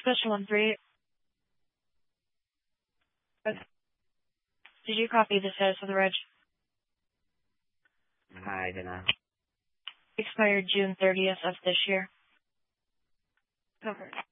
Question 1-3. Did you copy the status of the reg? I did not. Expired June 30th of this year. Covered.